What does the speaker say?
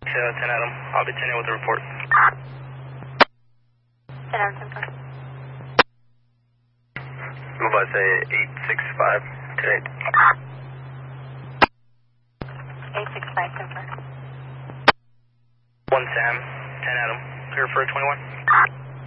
10 Adam. I'll be 10 in with the report. 10 Adam, 10 4. Move by say 865 to 865, 10 4. 1 Sam, 10 Adam. Clear for 21.